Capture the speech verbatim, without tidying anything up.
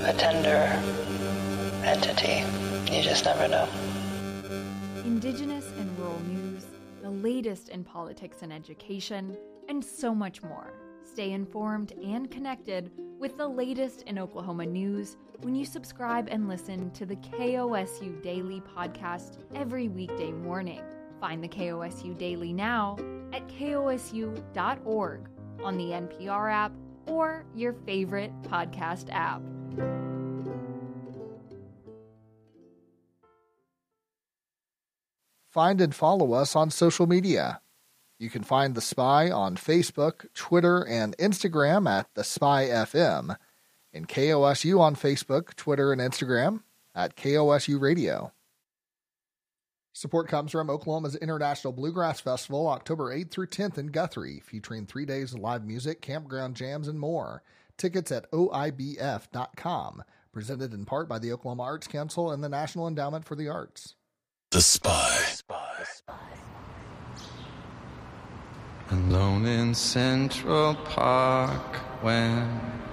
a tender entity. You just never know. Indigenous and rural news, the latest in politics and education, and so much more. Stay informed and connected with the latest in Oklahoma news when you subscribe and listen to the K O S U Daily podcast every weekday morning. Find the K O S U Daily now at K O S U dot org on the N P R app or your favorite podcast app. Find and follow us on social media. You can find The Spy on Facebook, Twitter, and Instagram at The Spy F M, and K O S U on Facebook, Twitter, and Instagram at K O S U Radio. Support comes from Oklahoma's International Bluegrass Festival, October eighth through tenth in Guthrie, featuring three days of live music, campground jams, and more. Tickets at O I B F dot com. Presented in part by the Oklahoma Arts Council and the National Endowment for the Arts. The Spy. The Spy. The Spy. Alone in Central Park when